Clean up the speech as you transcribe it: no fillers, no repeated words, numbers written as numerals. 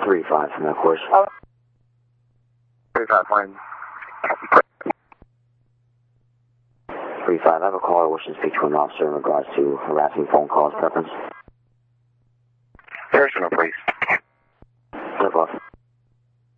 3-5 from that course. 3-5, fine. 3-5, I have a caller wishing to speak to an officer in regards to harassing phone calls preference.